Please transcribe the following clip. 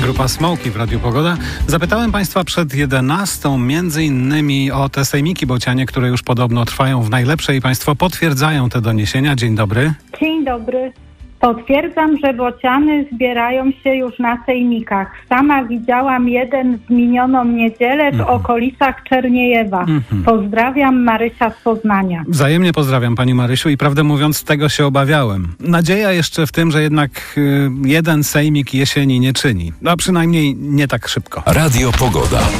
Grupa Smoki w Radiu Pogoda. Zapytałem Państwa przed 11 między innymi o te sejmiki bocianie, które już podobno trwają w najlepsze i Państwo potwierdzają te doniesienia. Dzień dobry. Dzień dobry. Potwierdzam, że bociany zbierają się już na sejmikach. Sama widziałam jeden w minioną niedzielę w okolicach Czerniejewa. Pozdrawiam, Marysia z Poznania. Wzajemnie pozdrawiam Pani Marysiu i prawdę mówiąc tego się obawiałem. Nadzieja jeszcze w tym, że jednak jeden sejmik jesieni nie czyni. A przynajmniej nie tak szybko. Radio Pogoda.